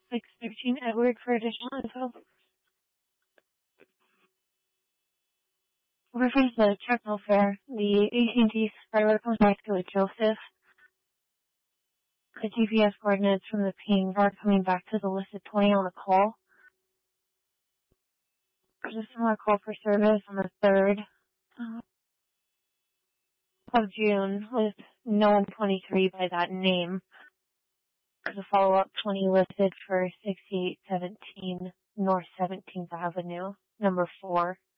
613 Edward for additional info. Refers the Techno Fair. The AT&T subscriber comes back to with Joseph. The GPS coordinates from the ping are coming back to the listed 20 on the call. There's a similar call for service on the 3rd of June with no one 23 by that name. There's a follow-up 20 listed for 6817 North 17th Avenue, number 4.